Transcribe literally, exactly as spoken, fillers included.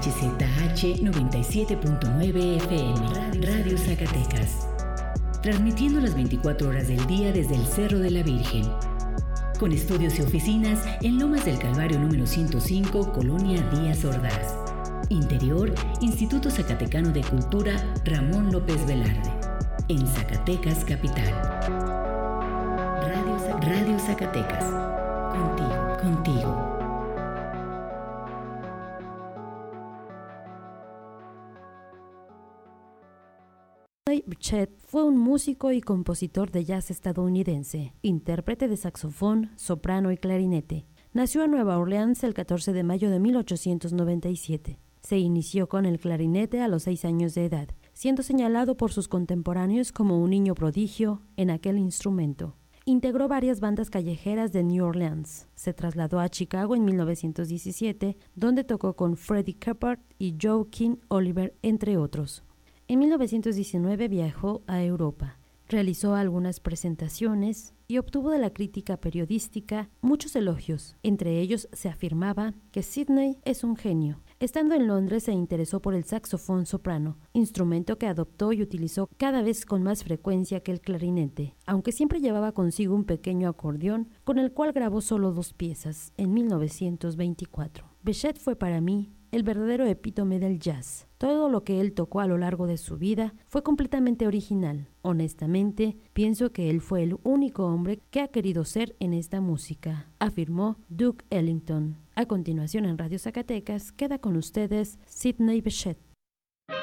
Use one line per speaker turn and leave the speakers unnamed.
H Z H noventa y siete punto nueve F M, Radio Zacatecas. Transmitiendo las veinticuatro horas del día desde el Cerro de la Virgen. Con estudios y oficinas en Lomas del Calvario número ciento cinco, Colonia Díaz Ordaz. Interior, Instituto Zacatecano de Cultura Ramón López Velarde. En Zacatecas, capital. Radio, Radio Zacatecas. Contigo, contigo.
Chet fue un músico y compositor de jazz estadounidense, intérprete de saxofón, soprano y clarinete. Nació en Nueva Orleans el catorce de mayo de mil ochocientos noventa y siete. Se inició con el clarinete a los seis años de edad, siendo señalado por sus contemporáneos como un niño prodigio en aquel instrumento. Integró varias bandas callejeras de New Orleans. Se trasladó a Chicago en mil novecientos diecisiete, donde tocó con Freddie Keppard y Joaquin Oliver, entre otros. En mil novecientos diecinueve viajó a Europa, realizó algunas presentaciones y obtuvo de la crítica periodística muchos elogios. Entre ellos se afirmaba que Sidney es un genio. Estando en Londres se interesó por el saxofón soprano, instrumento que adoptó y utilizó cada vez con más frecuencia que el clarinete, aunque siempre llevaba consigo un pequeño acordeón con el cual grabó solo dos piezas en mil novecientos veinticuatro. Bechet fue para mí el verdadero epítome del jazz. Todo lo que él tocó a lo largo de su vida fue completamente original. Honestamente, pienso que él fue el único hombre que ha querido ser en esta música, afirmó Duke Ellington. A continuación en Radio Zacatecas queda con ustedes Sidney Bechet.